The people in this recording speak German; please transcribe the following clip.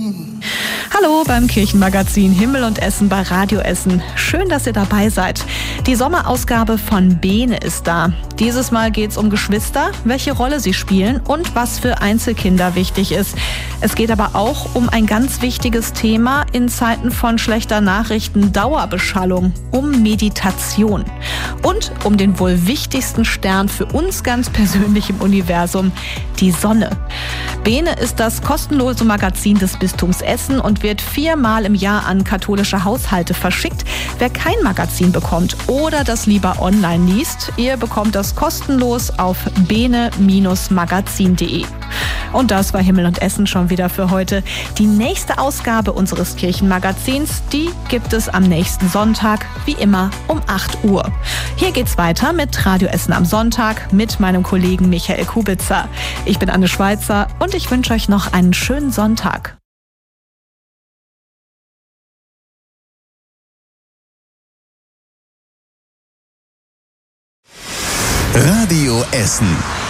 Hallo beim Kirchenmagazin Himmel und Essen bei Radio Essen. Schön, dass ihr dabei seid. Die Sommerausgabe von Bene ist da. Dieses Mal geht's um Geschwister, welche Rolle sie spielen und was für Einzelkinder wichtig ist. Es geht aber auch um ein ganz wichtiges Thema in Zeiten von schlechter Nachrichten, Dauerbeschallung, um Meditation und um den wohl wichtigsten Stern für uns ganz persönlich im Universum, die Sonne. Bene ist das kostenlose Magazin des Bistums Essen und wird 4-mal im Jahr an katholische Haushalte verschickt. Wer kein Magazin bekommt oder das lieber online liest, ihr bekommt das kostenlos auf bene-magazin.de. Und das war Himmel und Essen schon wieder für heute. Die nächste Ausgabe unseres Kirchenmagazins, die gibt es am nächsten Sonntag, wie immer um 8 Uhr. Hier geht's weiter mit Radio Essen am Sonntag mit meinem Kollegen Michael Kubitzer. Ich bin Anne Schweizer und ich wünsche euch noch einen schönen Sonntag. Radio Essen.